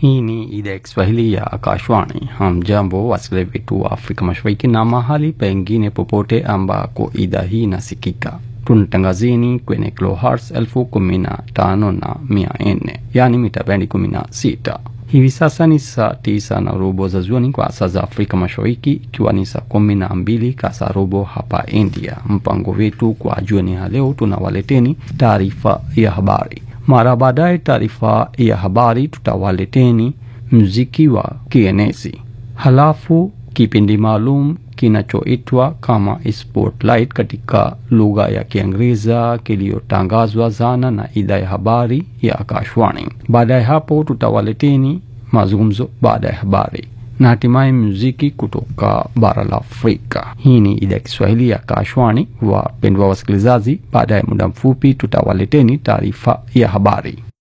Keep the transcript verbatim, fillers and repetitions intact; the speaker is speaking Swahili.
Hii ni idhaa ya Kiswahili ya Akashwani. Hamjambo wasikilizaji wetu wa Afrika Mashariki na mahali pengine popote ambako idhaa hii inasikika. Tunatangazeni kwenye kilohertz elfu kumi na tano na mia nne, yani mita bendi kumi na sita. Hivi sasa ni saa tisa na robo za jioni kwa saa za Afrika Mashariki, ikiwa ni saa kumi na mbili kasa robo hapa India. Mpango wetu kwa jioni ya leo, tunawaleteni taarifa ya habari. Mara baadaye taarifa ya habari tutawaleteni muziki wa kienezi. Halafu kipindi maalum kinachoitwa kama Spotlight katika lugha ya Kiingereza kiliyotangazwa zana na idhaa ya habari ya Akashwani. Baada ya hapo tutawaleteni mazungumzo baada ya habari na hatimaye muziki kutoka bara la Afrika. Hii ni idhaa ya Kiswahili ya Akashwani. Wapendwa wasikilizaji, baada ya muda mfupi tutawaleteni taarifa ya habari.